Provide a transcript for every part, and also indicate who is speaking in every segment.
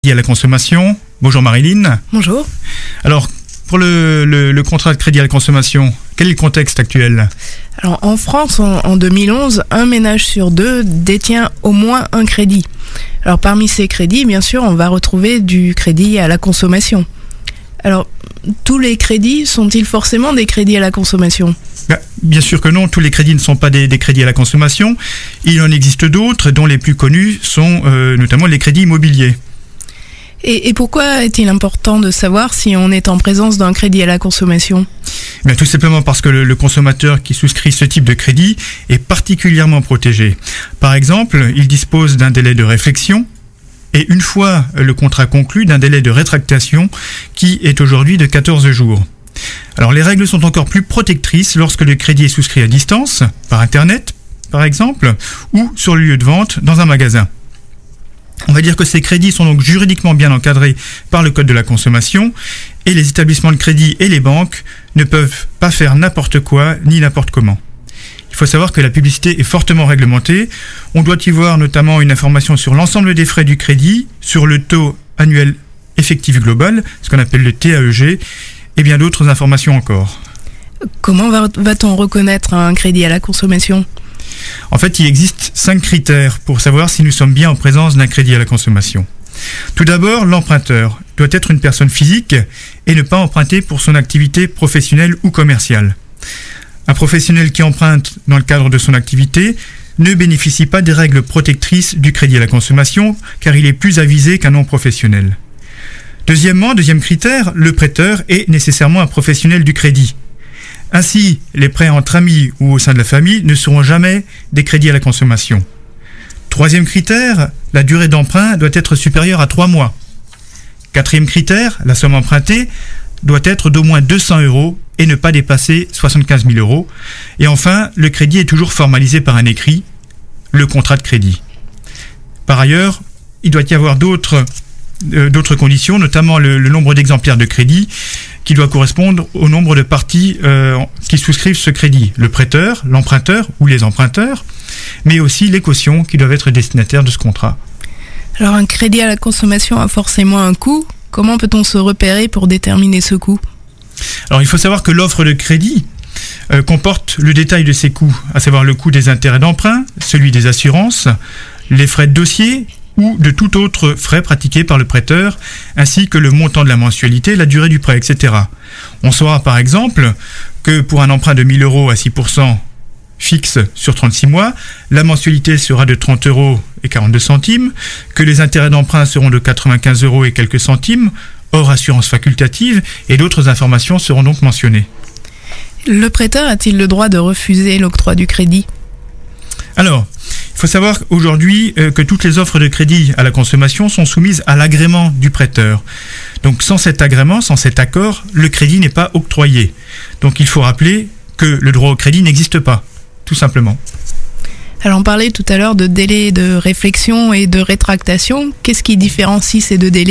Speaker 1: À la consommation. Bonjour Marilyn.
Speaker 2: Bonjour.
Speaker 1: Alors, pour le contrat de crédit à la consommation, quel est le contexte actuel ?
Speaker 2: Alors, en France, en 2011, un ménage sur deux détient au moins un crédit. Alors, parmi ces crédits, bien sûr, on va retrouver du crédit à la consommation. Alors, tous les crédits sont-ils forcément des crédits à la consommation ?
Speaker 1: Bien sûr que non, tous les crédits ne sont pas des crédits à la consommation. Il en existe d'autres, dont les plus connus sont notamment les crédits immobiliers.
Speaker 2: Et pourquoi est-il important de savoir si on est en présence d'un crédit à la consommation ?
Speaker 1: Bien, tout simplement parce que le consommateur qui souscrit ce type de crédit est particulièrement protégé. Par exemple, il dispose d'un délai de réflexion et une fois le contrat conclu, d'un délai de rétractation qui est aujourd'hui de 14 jours. Alors les règles sont encore plus protectrices lorsque le crédit est souscrit à distance, par Internet par exemple, ou sur le lieu de vente dans un magasin. On va dire que ces crédits sont donc juridiquement bien encadrés par le Code de la consommation et les établissements de crédit et les banques ne peuvent pas faire n'importe quoi ni n'importe comment. Il faut savoir que la publicité est fortement réglementée. On doit y voir notamment une information sur l'ensemble des frais du crédit, sur le taux annuel effectif global, ce qu'on appelle le TAEG, et bien d'autres informations encore.
Speaker 2: Comment va-t-on reconnaître un crédit à la consommation ?
Speaker 1: En fait, il existe 5 critères pour savoir si nous sommes bien en présence d'un crédit à la consommation. Tout d'abord, l'emprunteur doit être une personne physique et ne pas emprunter pour son activité professionnelle ou commerciale. Un professionnel qui emprunte dans le cadre de son activité ne bénéficie pas des règles protectrices du crédit à la consommation car il est plus avisé qu'un non-professionnel. Deuxième critère, le prêteur est nécessairement un professionnel du crédit. Ainsi, les prêts entre amis ou au sein de la famille ne seront jamais des crédits à la consommation. Troisième critère, la durée d'emprunt doit être supérieure à 3 mois. Quatrième critère, la somme empruntée doit être d'au moins 200 € et ne pas dépasser 75 000 €. Et enfin, le crédit est toujours formalisé par un écrit, le contrat de crédit. Par ailleurs, il doit y avoir d'autres conditions, notamment le nombre d'exemplaires de crédit qui doit correspondre au nombre de parties qui souscrivent ce crédit. Le prêteur, l'emprunteur ou les emprunteurs, mais aussi les cautions qui doivent être destinataires de ce contrat.
Speaker 2: Alors un crédit à la consommation a forcément un coût. Comment peut-on se repérer pour déterminer ce coût ?
Speaker 1: Alors il faut savoir que l'offre de crédit comporte le détail de ces coûts, à savoir le coût des intérêts d'emprunt, celui des assurances, les frais de dossier, ou de tout autre frais pratiqué par le prêteur, ainsi que le montant de la mensualité, la durée du prêt, etc. On saura par exemple que pour un emprunt de 1 000 € à 6% fixe sur 36 mois, la mensualité sera de 30,42 €, que les intérêts d'emprunt seront de 95 € et quelques centimes, hors assurance facultative, et d'autres informations seront donc mentionnées.
Speaker 2: Le prêteur a-t-il le droit de refuser l'octroi du crédit ?
Speaker 1: Alors, il faut savoir aujourd'hui que toutes les offres de crédit à la consommation sont soumises à l'agrément du prêteur. Donc sans cet agrément, sans cet accord, le crédit n'est pas octroyé. Donc il faut rappeler que le droit au crédit n'existe pas, tout simplement.
Speaker 2: Alors on parlait tout à l'heure de délai de réflexion et de rétractation. Qu'est-ce qui différencie ces deux délais ?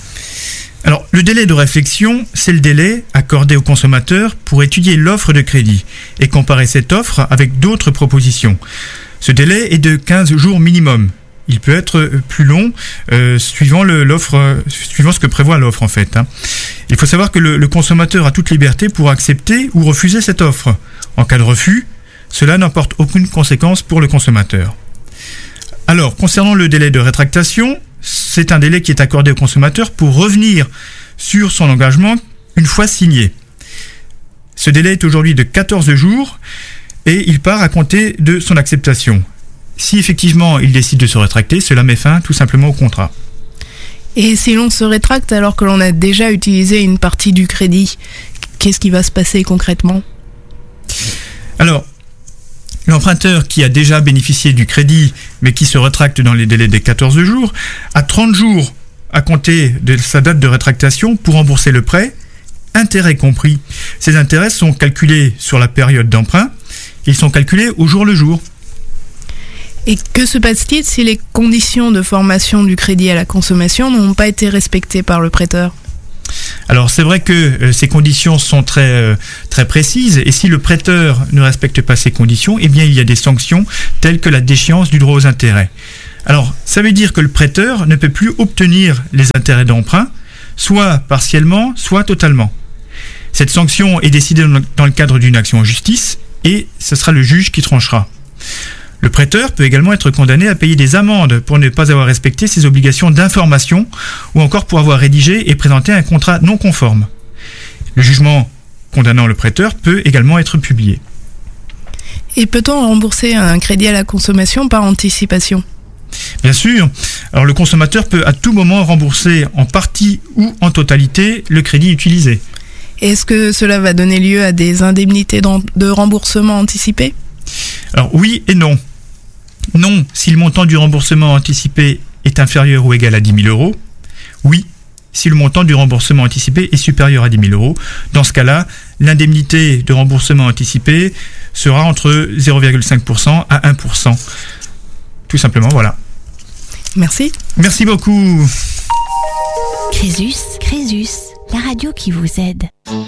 Speaker 1: Alors, le délai de réflexion, c'est le délai accordé au consommateur pour étudier l'offre de crédit et comparer cette offre avec d'autres propositions. Ce délai est de 15 jours minimum. Il peut être plus long suivant ce que prévoit l'offre en fait. Il faut savoir que le consommateur a toute liberté pour accepter ou refuser cette offre. En cas de refus, cela n'emporte aucune conséquence pour le consommateur. Alors, concernant le délai de rétractation, c'est un délai qui est accordé au consommateur pour revenir sur son engagement une fois signé. Ce délai est aujourd'hui de 14 jours et il part à compter de son acceptation. Si effectivement il décide de se rétracter, cela met fin tout simplement au contrat.
Speaker 2: Et si l'on se rétracte alors que l'on a déjà utilisé une partie du crédit, qu'est-ce qui va se passer concrètement ?
Speaker 1: Alors, l'emprunteur qui a déjà bénéficié du crédit, mais qui se rétracte dans les délais des 14 jours, a 30 jours à compter de sa date de rétractation pour rembourser le prêt, intérêts compris. Ces intérêts sont calculés sur la période d'emprunt, ils sont calculés au jour le jour.
Speaker 2: Et que se passe-t-il si les conditions de formation du crédit à la consommation n'ont pas été respectées par le prêteur ?
Speaker 1: Alors c'est vrai que ces conditions sont très précises et si le prêteur ne respecte pas ces conditions, eh bien il y a des sanctions telles que la déchéance du droit aux intérêts. Alors, ça veut dire que le prêteur ne peut plus obtenir les intérêts d'emprunt, soit partiellement, soit totalement. Cette sanction est décidée dans le cadre d'une action en justice et ce sera le juge qui tranchera. Le prêteur peut également être condamné à payer des amendes pour ne pas avoir respecté ses obligations d'information ou encore pour avoir rédigé et présenté un contrat non conforme. Le jugement condamnant le prêteur peut également être publié.
Speaker 2: Et peut-on rembourser un crédit à la consommation par anticipation ?
Speaker 1: Bien sûr. Alors le consommateur peut à tout moment rembourser en partie ou en totalité le crédit utilisé.
Speaker 2: Est-ce que cela va donner lieu à des indemnités de remboursement anticipé ?
Speaker 1: Alors oui et non. Non, si le montant du remboursement anticipé est inférieur ou égal à 10 000 euros. Oui, si le montant du remboursement anticipé est supérieur à 10 000 euros. Dans ce cas-là, l'indemnité de remboursement anticipé sera entre 0,5% à 1%. Tout simplement, voilà.
Speaker 2: Merci.
Speaker 1: Merci beaucoup.
Speaker 3: Crésus, la radio qui vous aide.